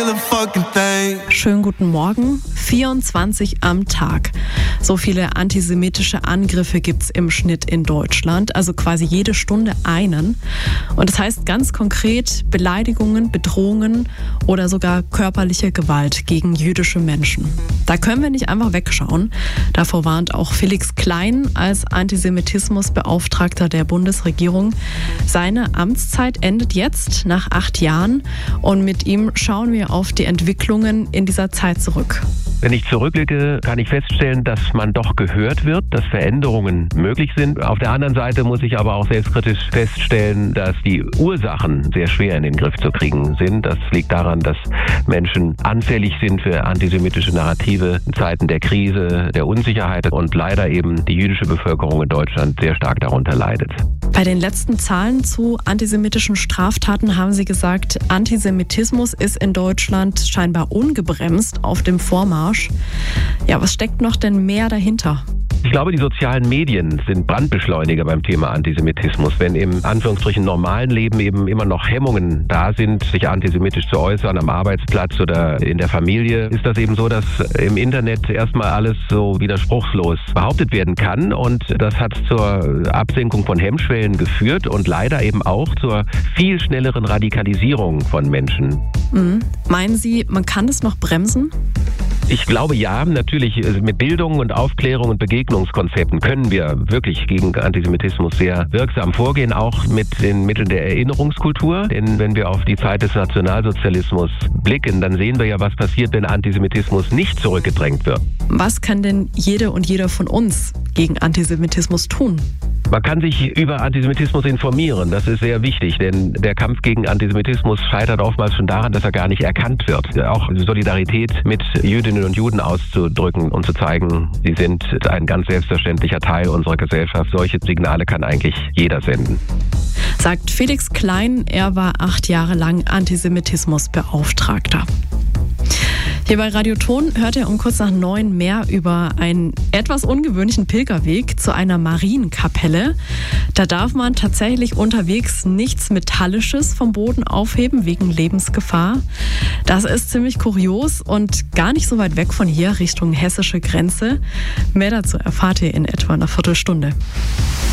motherfucking thing. Schönen guten Morgen. 24 am Tag. So viele antisemitische Angriffe gibt's im Schnitt in Deutschland, also quasi jede Stunde einen. Und das heißt ganz konkret Beleidigungen, Bedrohungen oder sogar körperliche Gewalt gegen jüdische Menschen. Da können wir nicht einfach wegschauen. Davor warnt auch Felix Klein als Antisemitismusbeauftragter der Bundesregierung. Seine Amtszeit endet jetzt nach 8 Jahren und mit ihm schauen wir auf die Entwicklungen in dieser Zeit zurück. Wenn ich zurückblicke, kann ich feststellen, dass man doch gehört wird, dass Veränderungen möglich sind. Auf der anderen Seite muss ich aber auch selbstkritisch feststellen, dass die Ursachen sehr schwer in den Griff zu kriegen sind. Das liegt daran, dass Menschen anfällig sind für antisemitische Narrative in Zeiten der Krise, der Unsicherheit und leider eben die jüdische Bevölkerung in Deutschland sehr stark darunter leidet. Bei den letzten Zahlen zu antisemitischen Straftaten haben Sie gesagt, Antisemitismus ist in Deutschland scheinbar ungebremst auf dem Vormarsch. Ja, was steckt noch denn mehr dahinter? Ich glaube, die sozialen Medien sind Brandbeschleuniger beim Thema Antisemitismus. Wenn im Anführungsstrichen normalen Leben eben immer noch Hemmungen da sind, sich antisemitisch zu äußern, am Arbeitsplatz oder in der Familie, ist das eben so, dass im Internet erstmal alles so widerspruchslos behauptet werden kann. Und das hat zur Absenkung von Hemmschwellen geführt und leider eben auch zur viel schnelleren Radikalisierung von Menschen. Meinen Sie, man kann das noch bremsen? Ich glaube ja, natürlich mit Bildung und Aufklärung und Begegnungskonzepten können wir wirklich gegen Antisemitismus sehr wirksam vorgehen, auch mit den Mitteln der Erinnerungskultur. Denn wenn wir auf die Zeit des Nationalsozialismus blicken, dann sehen wir ja, was passiert, wenn Antisemitismus nicht zurückgedrängt wird. Was kann denn jede und jeder von uns gegen Antisemitismus tun? Man kann sich über Antisemitismus informieren, das ist sehr wichtig, denn der Kampf gegen Antisemitismus scheitert oftmals schon daran, dass er gar nicht erkannt wird. Auch Solidarität mit Jüdinnen und Juden auszudrücken und zu zeigen, sie sind ein ganz selbstverständlicher Teil unserer Gesellschaft. Solche Signale kann eigentlich jeder senden. Sagt Felix Klein, er war 8 Jahre lang Antisemitismusbeauftragter. Hier bei Radio Ton hört ihr um kurz nach 9 mehr über einen etwas ungewöhnlichen Pilgerweg zu einer Marienkapelle. Da darf man tatsächlich unterwegs nichts Metallisches vom Boden aufheben, wegen Lebensgefahr. Das ist ziemlich kurios und gar nicht so weit weg von hier, Richtung hessische Grenze. Mehr dazu erfahrt ihr in etwa einer Viertelstunde.